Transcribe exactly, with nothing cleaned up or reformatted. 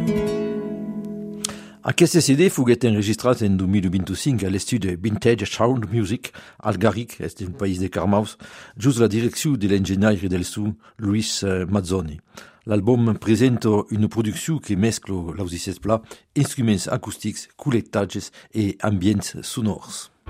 Aquesta C D fuguet enregistrat en dos mil vint-i-cinc a l'estudi Vintage Sound Music al Garric, est un país de Carmaus, just la direcció de l'enginyaire del son Luis Mazzoni. L'album presenta una producció que mescla, l'ausissets pla, instruments acústics, col·lectatges e ambients sonors.